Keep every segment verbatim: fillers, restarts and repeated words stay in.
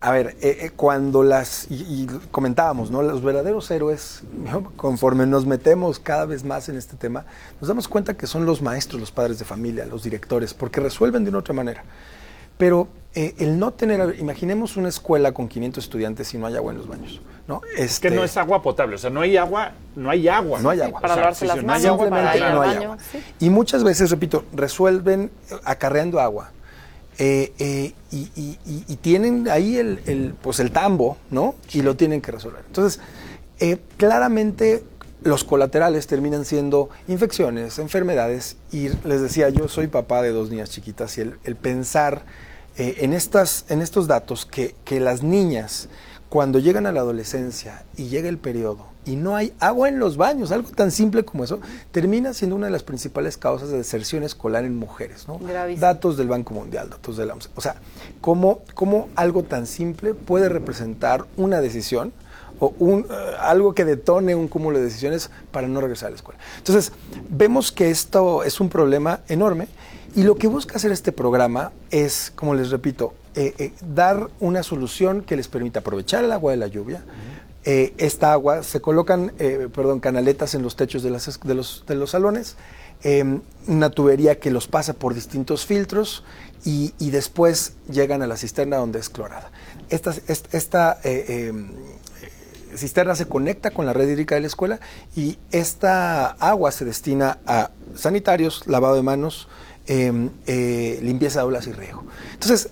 A ver, eh, eh, cuando las, y, y comentábamos, ¿no? Los verdaderos héroes, ¿no? Conforme nos metemos cada vez más en este tema, nos damos cuenta que son los maestros, los padres de familia, los directores, porque resuelven de una otra manera. Pero eh, el no tener, imaginemos una escuela con quinientos estudiantes y no hay agua en los baños, ¿no? Este, es que no es agua potable, o sea, no hay agua, no hay agua. No hay agua. Para o sea, lavarse sí, las sí, manos, no hay agua, para ir al no hay baño. agua. Sí. Y muchas veces, repito, resuelven acarreando agua. Eh, eh, y, y, y, y tienen ahí el, el, pues el tambo, ¿no? Sí. Y lo tienen que resolver. Entonces, eh, claramente los colaterales terminan siendo infecciones, enfermedades, y les decía, yo soy papá de dos niñas chiquitas, y el, el pensar eh, en, estas, en estos datos, que, que las niñas, cuando llegan a la adolescencia y llega el periodo, y no hay agua en los baños, algo tan simple como eso, termina siendo una de las principales causas de deserción escolar en mujeres, ¿no? Gravísimo. Datos del Banco Mundial, datos de la O M S. O sea, ¿cómo, cómo algo tan simple puede representar una decisión o un, uh, algo que detone un cúmulo de decisiones para no regresar a la escuela? Entonces, vemos que esto es un problema enorme, y lo que busca hacer este programa es, como les repito, eh, eh, dar una solución que les permita aprovechar el agua de la lluvia. Uh-huh. Eh, esta agua, se colocan eh, perdón, canaletas en los techos de, las, de, los, de los salones, eh, una tubería que los pasa por distintos filtros, y, y después llegan a la cisterna donde es clorada. Esta, esta, esta eh, eh, cisterna se conecta con la red hídrica de la escuela, y esta agua se destina a sanitarios, lavado de manos, eh, eh, limpieza de aulas y riego. Entonces,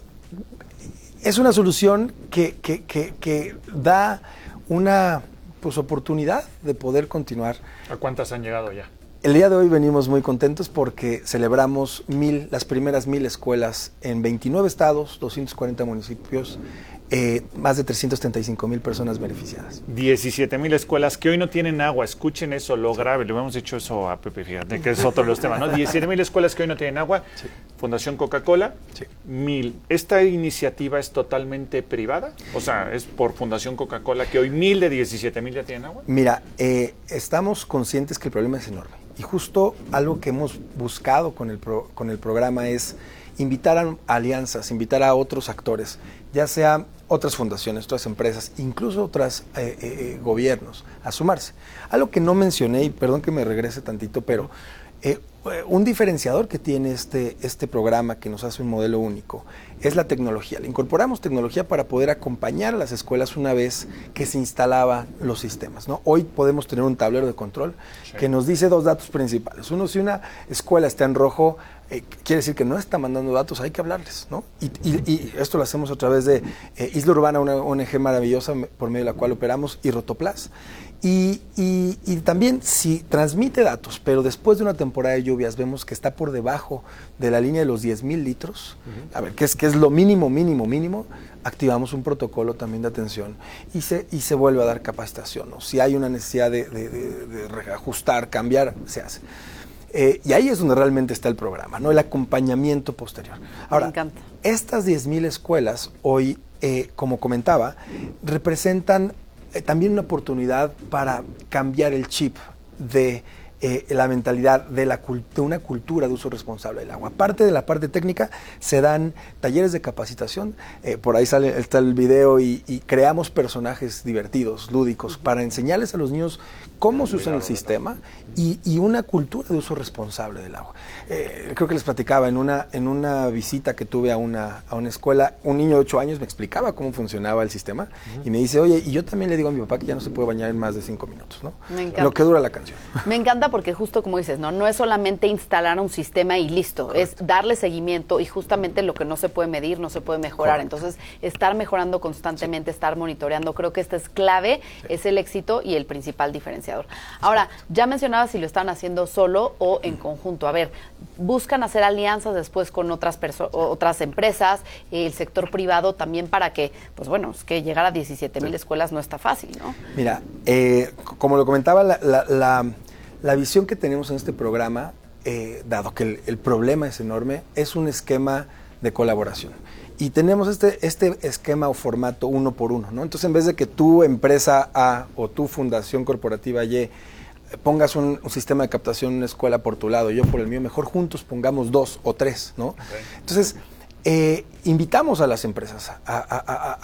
es una solución que, que, que, que da una pues, oportunidad de poder continuar. ¿A cuántas han llegado ya? El día de hoy venimos muy contentos porque celebramos mil, las primeras mil escuelas en veintinueve estados, doscientos cuarenta municipios, eh, más de trescientas treinta y cinco mil personas beneficiadas. diecisiete mil escuelas que hoy no tienen agua. Escuchen eso, lo grave. Le hemos dicho eso a Pepe, fíjate, que es otro de los temas, ¿no? diecisiete mil escuelas que hoy no tienen agua. Sí. Fundación Coca-Cola, sí. Mil. ¿Esta iniciativa es totalmente privada? O sea, ¿es por Fundación Coca-Cola que hoy mil de diecisiete mil ya tienen agua? Mira, eh, estamos conscientes que el problema es enorme. Y justo algo que hemos buscado con el, pro, con el programa es invitar a alianzas, invitar a otros actores, ya sea otras fundaciones, otras empresas, incluso otros eh, eh, gobiernos, a sumarse. Algo que no mencioné, y perdón que me regrese tantito, pero eh, un diferenciador que tiene este, este programa, que nos hace un modelo único, es la tecnología. Le incorporamos tecnología para poder acompañar a las escuelas una vez que se instalaban los sistemas, ¿no? Hoy podemos tener un tablero de control, sí, que nos dice dos datos principales. Uno, si una escuela está en rojo, eh, quiere decir que no está mandando datos, hay que hablarles, ¿no? Y, y, y esto lo hacemos a través de eh, Isla Urbana, una O N G maravillosa por medio de la cual operamos, y Rotoplas. Y, y, y también si transmite datos, pero después de una temporada de lluvias vemos que está por debajo de la línea de los diez mil litros, uh-huh, a ver, que es, que es lo mínimo, mínimo, mínimo, activamos un protocolo también de atención y se, y se vuelve a dar capacitación, ¿no? Si hay una necesidad de, de, de, de reajustar, cambiar, se hace. Eh, y ahí es donde realmente está el programa, ¿no? El acompañamiento posterior. Ahora, me encanta. Estas diez mil escuelas hoy, eh, como comentaba, representan Eh, también una oportunidad para cambiar el chip de eh, la mentalidad de, la cult- de una cultura de uso responsable del agua. Aparte de la parte técnica, se dan talleres de capacitación, eh, por ahí sale, está el video, y, y creamos personajes divertidos, lúdicos, para enseñarles a los niños cómo se usa el sistema y, y una cultura de uso responsable del agua. Eh, creo que les platicaba, en una, en una visita que tuve a una, a una escuela, un niño de ocho años me explicaba cómo funcionaba el sistema, uh-huh, y me dice, oye, y yo también le digo a mi papá que ya no se puede bañar en más de cinco minutos, ¿no? Me encanta. Lo que dura la canción. Me encanta porque justo como dices, no, no es solamente instalar un sistema y listo, correcto, es darle seguimiento, y justamente lo que no se puede medir no se puede mejorar. Correcto. Entonces, estar mejorando constantemente, sí, estar monitoreando, creo que esta es clave, sí, es el éxito y el principal diferenciador. Ahora, ya mencionaba si lo están haciendo solo o en conjunto. A ver, buscan hacer alianzas después con otras perso- otras empresas, el sector privado también, para que, pues bueno, es que llegar a diecisiete mil, sí, escuelas no está fácil, ¿no? Mira, eh, como lo comentaba, la, la, la, la visión que tenemos en este programa, eh, dado que el, el problema es enorme, es un esquema de colaboración. Y tenemos este, este esquema o formato uno por uno, ¿no? Entonces, en vez de que tu empresa A o tu fundación corporativa Y pongas un, un sistema de captación en una escuela por tu lado y yo por el mío, mejor juntos pongamos dos o tres, ¿no? Okay. Entonces, eh, invitamos a las empresas a, a, a, a